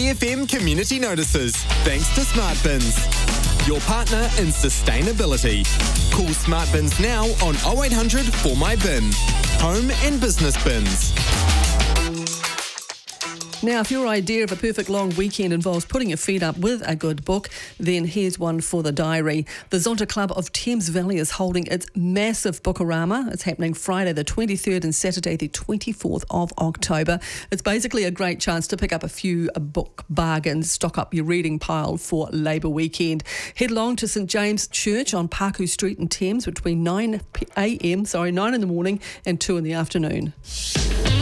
SEFM community notices, thanks to Smart Bins, your partner in sustainability. Call Smart Bins now on 0800 For My Bin. Home and business bins. Now, if your idea of a perfect long weekend involves putting your feet up with a good book, then here's one for the diary. The Zonta Club of Thames Valley is holding its massive Bookorama. It's happening Friday the 23rd and Saturday the 24th of October. It's basically a great chance to pick up a few book bargains, stock up your reading pile for Labour weekend. Head along to St James Church on Parku Street in Thames between 9 in the morning and 2 in the afternoon.